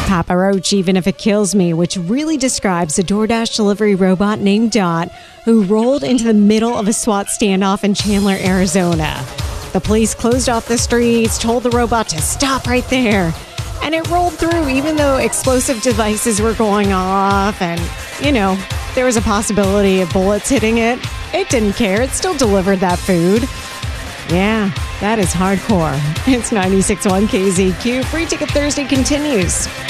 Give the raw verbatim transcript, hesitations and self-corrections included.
Papa Roach, even if it kills me, which really describes a DoorDash delivery robot named Dot who rolled into the middle of a SWAT standoff in Chandler, Arizona. The police closed off the streets, told the robot to stop right there, and it rolled through even though explosive devices were going off and, you know, there was a possibility of bullets hitting it. It didn't care. It still delivered that food. Yeah, that is hardcore. It's ninety-six point one K Z Q. Free Ticket Thursday continues.